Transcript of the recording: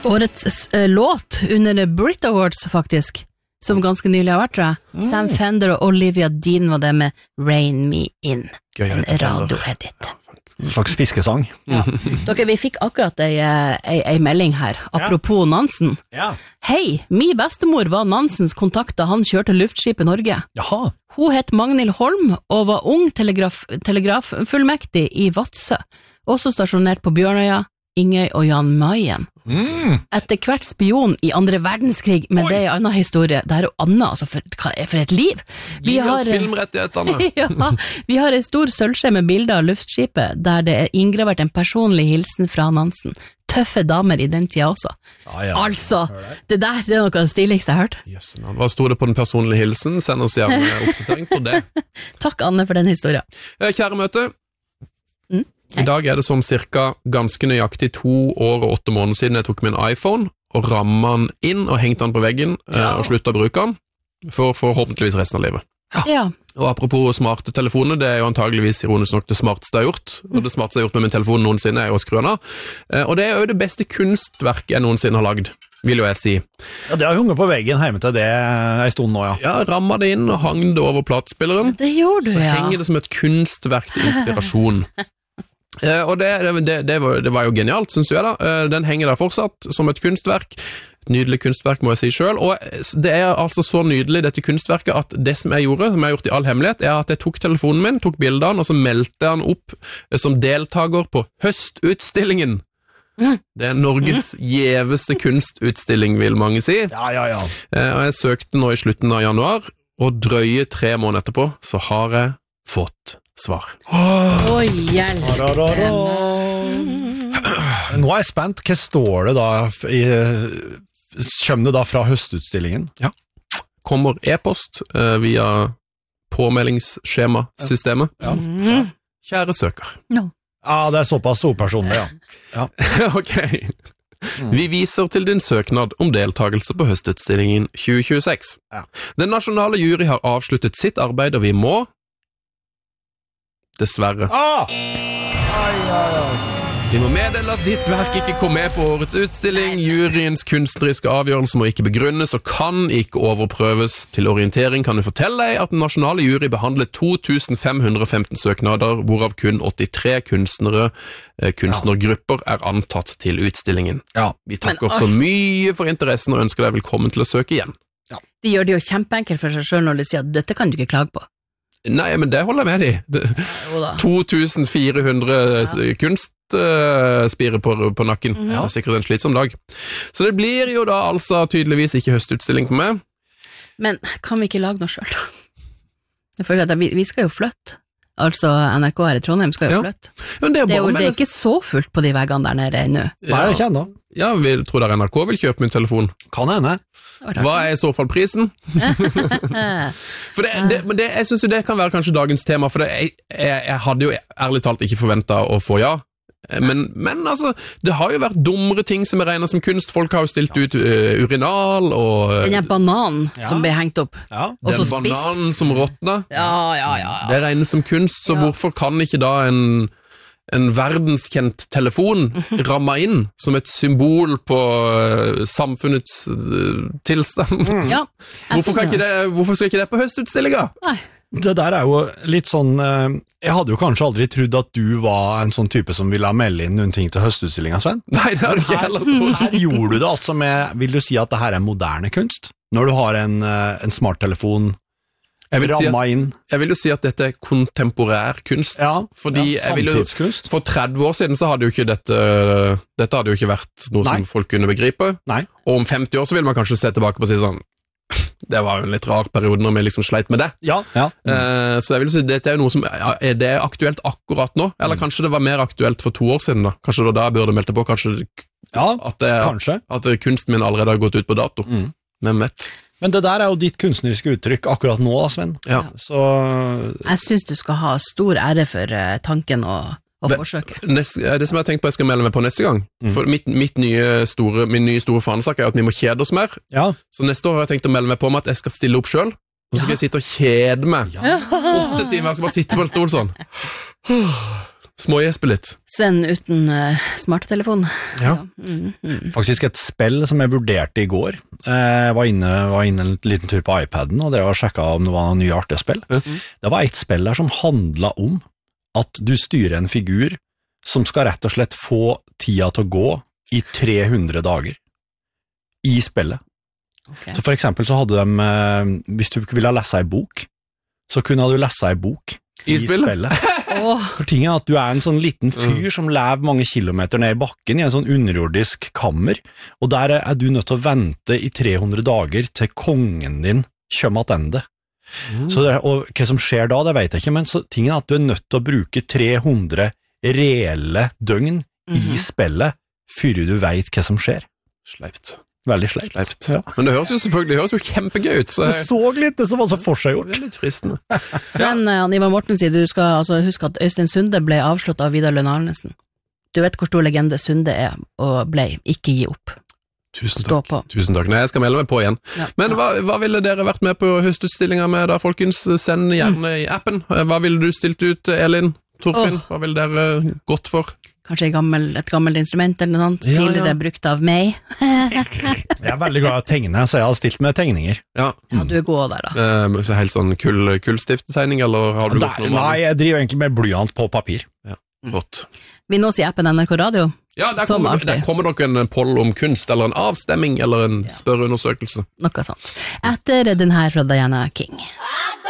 Årets låt under Brit Awards faktisk, som ganske nylig har vært, tror jeg. Sam Fender og Olivia Dean var det med Rain Me In. Gøy, en radioedit. En slags fiskesang. Ja. Dere, vi fikk akkurat ei melding her, apropos Nansen. Ja. Hei, min bestemor var Nansens kontakt da han kjørte luftskipet Norge. Jaha. Hun het Magnhild Holm og var ung telegraffullmektig i Vadsø, også stasjonert på Bjørnøya, Ingøy og Jan Mayen. Etter hvert spion i andre verdenskrig, men det en annen historie. Det jo Anna, altså for et liv. Gi oss filmrettighetene. Ja, vi har en stor sølvskje med bilder av luftskipet, der det inngravert en personlig hilsen fra Nansen. Tøffe damer i den tida også. Ja. Altså, det er noe av det stiligste jeg har hørt. Yes, hva stod det på den personlige hilsen? Send oss gjerne oppdatering på det. Takk, Anne, for den historien. Kjære møte, i dag det sånn cirka ganske nøyaktig 2 år og 8 måneder siden jeg tok min iPhone og rammet den inn og hengte den på veggen og sluttet å bruke den for forhåpentligvis resten av livet. Ja. Og apropos smarte telefoner, det jo antageligvis ironisk nok det smarteste jeg har gjort, og det smarteste jeg har gjort med min telefon noensinne å skru den av, og det jo det beste kunstverket jeg noensinne har lagd, vil jo jeg si. Ja, det har hunget på veggen hjemme til det en stund nå, ja. Ja, rammet det inn og hang det over platespilleren. Det gjorde du, så ja. Så henger det som et kunstverk til inspirasjon. Og det var jo genialt, synes jeg da. Den henger der fortsatt som et kunstverk. Nydelig kunstverk, må jeg si selv. Og det altså så nydelig, dette kunstverket, at det som jeg gjorde, som jeg har gjort i all hemmelighet, at jeg tok telefonen min, tok bildene, og så meldte jeg den opp som deltager på høstutstillingen. Det Norges gjeveste kunstutstilling, vil mange si. Ja. Og jeg søkte nå i slutten av januar, og drøye 3 måneder etterpå, så har jeg fått svar. Oi, hjelp. Nå jeg spent, hva står det da kommer det da fra høstutstillingen? Ja, kommer e-post via påmeldingsskjemasystemet. Ja. Kjære søker. No. Ja, det såpass opersonlig, ja. Ok. Vi viser til din søknad om deltagelse på høstutstillingen 2026. Ja. Den nasjonale jury har avsluttet sitt arbeid, og vi må dessverre. Vi må meddele at ditt verk ikke kom med på årets utstilling. Juryens kunstneriske avgjørelse må ikke begrunnes og kan ikke overprøves. Til orientering kan vi fortelle deg at den nasjonale jury behandlet 2515 søknader, hvorav kun 83 kunstnergrupper antatt til utstillingen. Ja. Vi takker så mye for interessen og ønsker deg velkommen til å søke igjen. Ja. De gjør det jo kjempeenkelt for seg selv når de sier at dette kan du ikke klage på. Nei, men det holder jeg med i. 2400 kunstspire på nakken. Det sikkert en slitsom dag. Så det blir jo da altså tydeligvis ikke høstutstilling på meg. Men kan vi ikke lage noe selv da? Jeg føler at vi skal jo flytte. Altså NRK her i Trondheim skal jo flytte. Ja, det er ikke så fullt på de veggene der nede ennå. Nei, det kjenner. Ja, vi tror der NRK vil kjøpe min telefon. Kan hende. Hva i så fall prisen? For jeg synes jo det kan være kanskje dagens tema, for jeg hadde jo ærlig talt ikke forventet å få ja. Men altså, det har jo vært dummere ting som regnet som kunst. Folk har jo stilt ut urinal og den bananen som ble hengt opp og så den bananen som råtnet. Ja. Det regnes som kunst, så hvorfor kan ikke da en verdenskjent telefon ramme inn som et symbol på samfunnets tilstand? Ja, hvorfor skal ikke det på høstutstillinga? Nei. Det der jo litt sånn, jeg hadde jo kanskje aldri trodd at du var en sånn type som ville melde inn noen ting til høstutstillingen, Sven. Nei, det har du ikke heller trodd. Her gjorde du det altså med, vil du si at det her moderne kunst? Når du har en smarttelefon rammet inn? Jeg vil jo si at dette kontemporær kunst. Ja, fordi samtidskunst. For 30 år siden så hadde jo ikke dette hadde jo ikke vært noe som folk kunne begripe. Nei. Og om 50 år så vil man kanskje se tilbake på og si sånn, det var jo en litt rar periode når vi liksom sleit med det. Ja. Så jeg vil si, dette noe som, er det aktuelt akkurat nå? Eller kanskje det var mer aktuelt for 2 år siden da? Kanskje det var da jeg burde meldte på, kanskje at kunsten min allerede har gått ut på dato. Hvem vet? Men det der jo ditt kunstneriske uttrykk akkurat nå, Sven. Ja. Så jeg synes du skal ha stor ære for tanken og forsøket. Det som jeg har tenkt på jeg skal melde meg på neste gang, for min nye store fanesak at vi må kjede oss mer. Ja. Så neste år har jeg tenkt å melde meg på med at jeg skal stille opp selv, og så skal jeg sitte og kjede meg 8 timer, jeg skal bare sitte på en stol sånn. Smågjespe litt. Sven uten smarttelefon. Ja. Faktisk et spill som jeg vurderte i går. Jeg var inne en liten tur på iPaden, og drev og sjekket om det var noen nye artige spill. Det var et spill der som handlet om at du styrer en figur som skal rett og slett få tida til å gå i 300 dager i spillet. Okay. Så for eksempel så hadde de, hvis du ville lese en bok, så kunne du lese en bok i spillet. For ting er at du er en sånn liten fyr som lever mange kilometer ned i bakken i en sånn underjordisk kammer, og der er du nødt til å vente i 300 dager til kongen din kommer tilbake. Så og hva som skjer da, det vet jeg ikke, men så ting er at du er nødt til å bruke 300 reelle døgn i spillet før du vet hva som skjer. Sleipt. Veldig sleipt. Ja. Men det høres jo selvfølgelig kjempegøy ut. Så det så litt det som var så forseggjort. Det er litt fristende. Sven, Ivar Morten sier du skal huske at Øystein Sunde ble avslått av Vidar Lønne Arnesen. Du vet hvor stor legende Sunde er, og ikke gi opp. Tusen takk. Nei, jeg skal melde meg på igjen. Ja. Men hva ville dere vært med på høstutstillinga med da, folkens? Send gjerne i appen. Hva ville du stilt ut, Elin? Torfinn, hva ville dere gått for? Kanskje et gammelt instrument eller noe sånt, tidligere brukt av meg. Jeg er veldig glad i å tegne, så jeg har stilt med tegninger. Ja, du er god der da. Så helt sånn kullstiftetegning, eller har du gått noe? Nei, jeg driver egentlig med blyant på papir. Ja, godt. Vi nå sier appen NRK Radio. Ja, der kommer nok en poll om kunst, eller en avstemming, eller en spørreundersøkelse. Noe sånt. Etter den her fra Diana King.